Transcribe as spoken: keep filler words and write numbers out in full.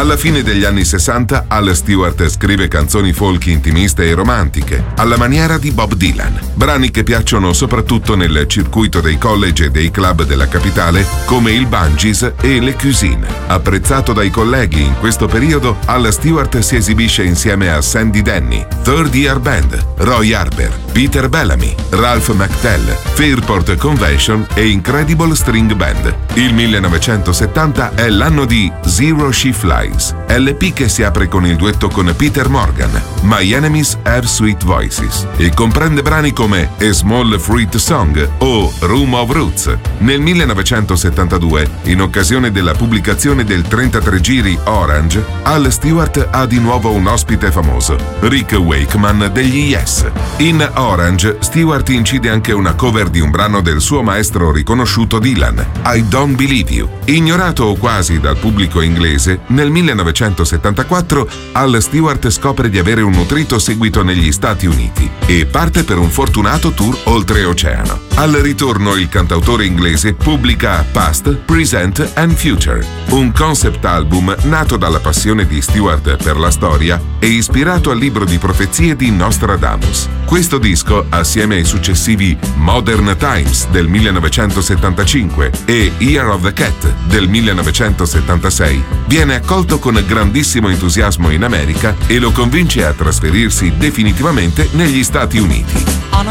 Alla fine degli anni sessanta, Al Stewart scrive canzoni folk intimiste e romantiche, alla maniera di Bob Dylan. Brani che piacciono soprattutto nel circuito dei college e dei club della capitale, come il Bungees e le Cuisine. Apprezzato dai colleghi in questo periodo, Al Stewart si esibisce insieme a Sandy Denny, Third Ear Band, Roy Harper, Peter Bellamy, Ralph McTell, Fairport Convention e Incredible String Band. Il millenovecentosettanta è l'anno di Zero She Flies, L P che si apre con il duetto con Peter Morgan, My Enemies Have Sweet Voices, e comprende brani come A Small Fruit Song o Room of Roots. Nel millenovecentosettantadue, in occasione della pubblicazione del trentatré giri Orange, Al Stewart ha di nuovo un ospite famoso, Rick Wakeman degli Yes. In Orange, Stewart incide anche una cover di un brano del suo maestro riconosciuto Dylan, I Don't Believe You. Ignorato quasi dal pubblico inglese, nel millenovecentosettantaquattro Al Stewart scopre di avere un nutrito seguito negli Stati Uniti e parte per un fortunato tour oltreoceano. Al ritorno il cantautore inglese pubblica Past, Present and Future, un concept album nato dalla passione di Stewart per la storia e ispirato al libro di profezie di Nostradamus. Questo disco, assieme ai successivi Modern Times del millenovecentosettantacinque e Year of the Cat del millenovecentosettantasei, viene accolto con grandissimo entusiasmo in America e lo convince a trasferirsi definitivamente negli Stati Uniti.